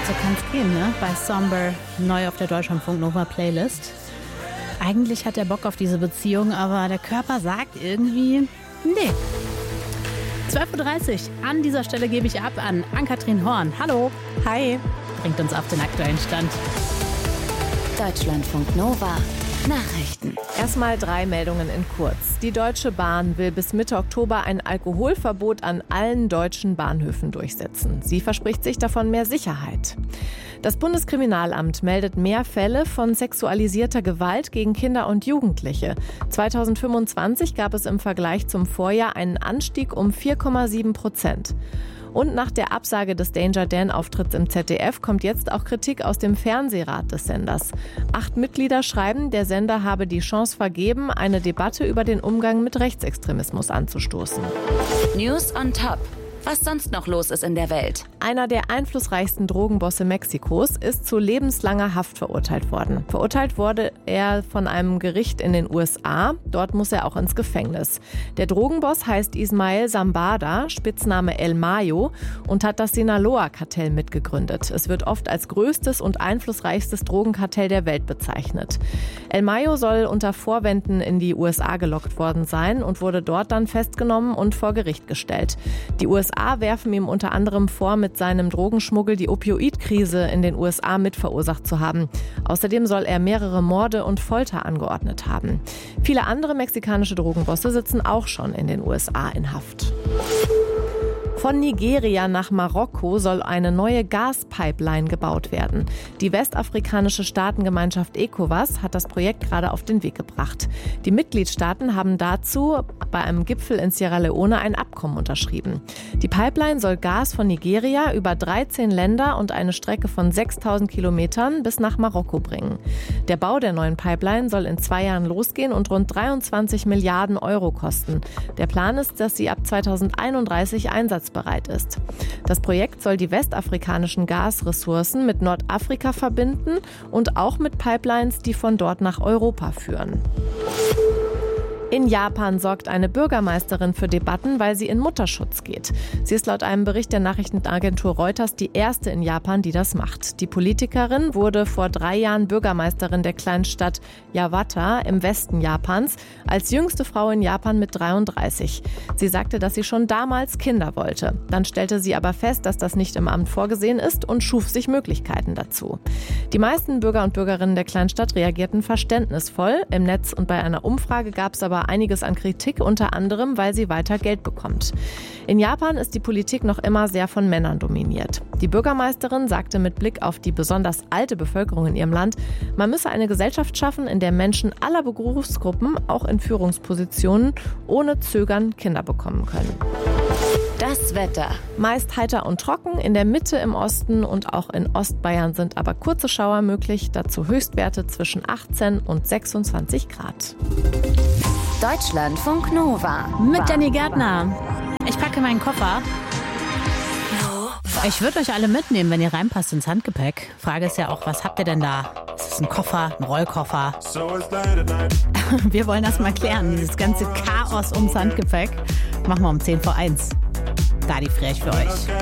So kann's gehen, ne? Bei Somber, neu auf der Deutschlandfunk Nova Playlist. Eigentlich hat er Bock auf diese Beziehung, aber der Körper sagt irgendwie, nee. 12.30 Uhr. An dieser Stelle gebe ich ab an Ann-Kathrin Horn. Hallo. Hi. Bringt uns auf den aktuellen Stand. Deutschlandfunk Nova. Nachrichten. Erstmal 3 Meldungen in kurz. Die Deutsche Bahn will bis Mitte Oktober ein Alkoholverbot an allen deutschen Bahnhöfen durchsetzen. Sie verspricht sich davon mehr Sicherheit. Das Bundeskriminalamt meldet mehr Fälle von sexualisierter Gewalt gegen Kinder und Jugendliche. 2025 gab es im Vergleich zum Vorjahr einen Anstieg um 4,7%. Und nach der Absage des Danger Dan-Auftritts im ZDF kommt jetzt auch Kritik aus dem Fernsehrat des Senders. 8 Mitglieder schreiben, der Sender habe die Chance vergeben, eine Debatte über den Umgang mit Rechtsextremismus anzustoßen. News on Top. Was sonst noch los ist in der Welt. Einer der einflussreichsten Drogenbosse Mexikos ist zu lebenslanger Haft verurteilt worden. Verurteilt wurde er von einem Gericht in den USA. Dort muss er auch ins Gefängnis. Der Drogenboss heißt Ismael Zambada, Spitzname El Mayo, und hat das Sinaloa-Kartell mitgegründet. Es wird oft als größtes und einflussreichstes Drogenkartell der Welt bezeichnet. El Mayo soll unter Vorwänden in die USA gelockt worden sein und wurde dort dann festgenommen und vor Gericht gestellt. Die USA werfen ihm unter anderem vor, mit seinem Drogenschmuggel die Opioidkrise in den USA mit verursacht zu haben. Außerdem soll er mehrere Morde und Folter angeordnet haben. Viele andere mexikanische Drogenbosse sitzen auch schon in den USA in Haft. Von Nigeria nach Marokko soll eine neue Gaspipeline gebaut werden. Die westafrikanische Staatengemeinschaft ECOWAS hat das Projekt gerade auf den Weg gebracht. Die Mitgliedstaaten haben dazu bei einem Gipfel in Sierra Leone ein Abkommen unterschrieben. Die Pipeline soll Gas von Nigeria über 13 Länder und eine Strecke von 6.000 Kilometern bis nach Marokko bringen. Der Bau der neuen Pipeline soll in 2 Jahren losgehen und rund 23 Milliarden Euro kosten. Der Plan ist, dass sie ab 2031 einsatzbereit ist. Das Projekt soll die westafrikanischen Gasressourcen mit Nordafrika verbinden und auch mit Pipelines, die von dort nach Europa führen. In Japan sorgt eine Bürgermeisterin für Debatten, weil sie in Mutterschutz geht. Sie ist laut einem Bericht der Nachrichtenagentur Reuters die erste in Japan, die das macht. Die Politikerin wurde vor 3 Jahren Bürgermeisterin der kleinen Stadt Yawata im Westen Japans, als jüngste Frau in Japan mit 33. Sie sagte, dass sie schon damals Kinder wollte. Dann stellte sie aber fest, dass das nicht im Amt vorgesehen ist und schuf sich Möglichkeiten dazu. Die meisten Bürger und Bürgerinnen der Kleinstadt reagierten verständnisvoll. Im Netz und bei einer Umfrage gab es aber einiges an Kritik, unter anderem, weil sie weiter Geld bekommt. In Japan ist die Politik noch immer sehr von Männern dominiert. Die Bürgermeisterin sagte mit Blick auf die besonders alte Bevölkerung in ihrem Land, man müsse eine Gesellschaft schaffen, in der Menschen aller Berufsgruppen, auch in Führungspositionen, ohne Zögern Kinder bekommen können. Das Wetter. Meist heiter und trocken, in der Mitte im Osten und auch in Ostbayern sind aber kurze Schauer möglich, dazu Höchstwerte zwischen 18 und 26 Grad. Deutschlandfunk Nova. Mit Jenny Gärtner. Ich packe meinen Koffer. Ich würde euch alle mitnehmen, wenn ihr reinpasst ins Handgepäck. Frage ist ja auch, was habt ihr denn da? Ist es ein Koffer, ein Rollkoffer? Wir wollen das mal klären, dieses ganze Chaos ums Handgepäck. Machen wir um 10 vor 1. Da die Frech für euch.